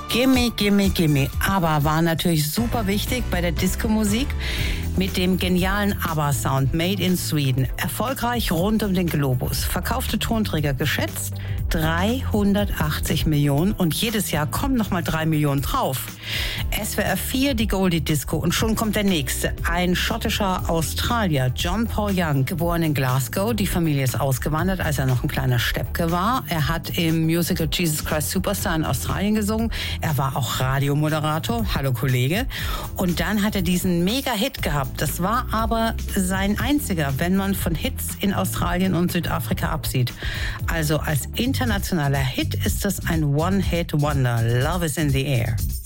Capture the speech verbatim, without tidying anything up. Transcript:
Gimme, gimme, gimme. ABBA war natürlich super wichtig bei der Disco-Musik mit dem genialen ABBA-Sound Made in Sweden. Erfolgreich rund um den Globus. Verkaufte Tonträger geschätzt dreihundertachtzig Millionen und jedes Jahr kommen nochmal drei Millionen drauf. S W R vier, die Goldie Disco und schon kommt der nächste. Ein schottischer Australier, John Paul Young, geboren in Glasgow. Die Familie ist ausgewandert, als er noch ein kleiner Steppke war. Er hat im Musical Jesus Christ Superstar in Australien gesungen. Er war auch Radiomoderator. Hallo Kollege. Und dann hat er diesen Mega-Hit gehabt. Das war aber sein einziger, wenn man von Hits in Australien und Südafrika absieht. Also als internationaler Hit ist das ein One-Hit-Wonder. Love is in the air.